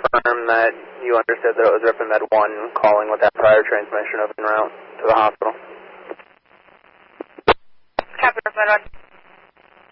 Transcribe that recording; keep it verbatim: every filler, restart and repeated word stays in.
confirm that you understood that it was Ripon Med one calling with that prior transmission of en route to the hospital. Captain Ripon Med one.